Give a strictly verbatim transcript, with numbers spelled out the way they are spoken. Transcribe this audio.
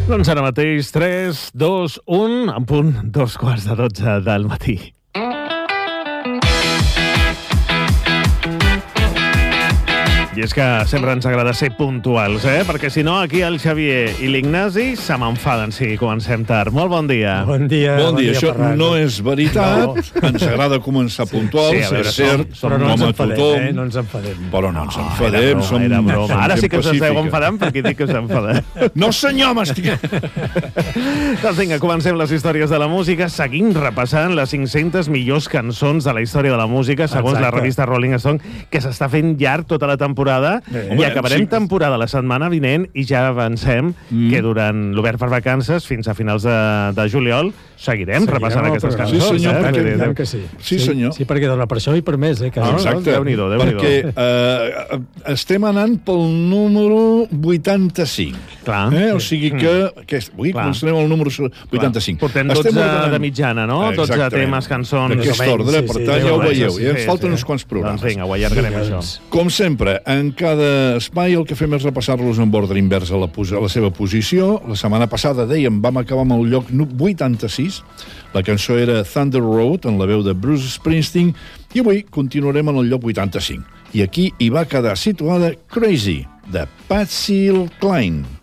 Doncs ara mateix, tres, dos, un, en punt, dos quarts de dotze del matí. I és que sempre ens agrada ser puntuals, eh? Perquè si no, aquí el Xavier i l'Ignasi se m'enfaden si comencem tard. Molt bon dia. Bon dia. Bon dia. Això Ferran. no és veritat. No. Ens agrada començar puntuals, Sí, a veure, és cert, som- som- Però no ens com a enfadem, tothom. eh? No ens enfadem. Però no ens No, enfadem, era broma, som, era broma. som Ara sí gent que us esteu pacífica. enfadant perquè dic que us enfadem. No, senyor, m'estic... Doncs vinga, comencem les històries de la música. Seguim repassant les cinc-centes millors cançons de la història de la música, segons Exacte. la revista Rolling Stone, que s'està fent llarg tota la temporada. Bé. I Home, acabarem sí. temporada la setmana vinent i ja avancem Mm. que durant l'obert per vacances, fins a finals de, de juliol, seguirem, Seguirem repassant el aquestes programa. cançons. Sí, senyor, eh? Tant Vull que, dir, tant que sí. Sí, senyor. Sí, perquè dona per això i per més, eh? Que... Ah, Exacte, Déu-n'hi-do, Déu-n'hi-do. perquè eh, estem anant pel número vuitanta-cinc. Clar. Eh? O sigui que... Aquest, avui Clar. començarem el número vuitanta-cinc. Portem Estem dotze ordenant- de mitjana, no? dotze Exactament. temes, cançons... D'aquest Més o menys, ordre, sí, per sí, tant, deu ja ho anys, veieu. sí, Ja ens sí, falten sí. uns quants programes. Doncs vinga, ho allargarem, Vinga, això. doncs. Com sempre, en cada espai el que fem és repassar-los en ordre invers a la, a la seva posició. La setmana passada, dèiem, vam acabar amb el lloc vuitanta-sis. La cançó era Thunder Road, en la veu de Bruce Springsteen, i avui continuarem en el lloc vuitanta-cinc. I aquí hi va quedar situada Crazy, de Patsy Cline.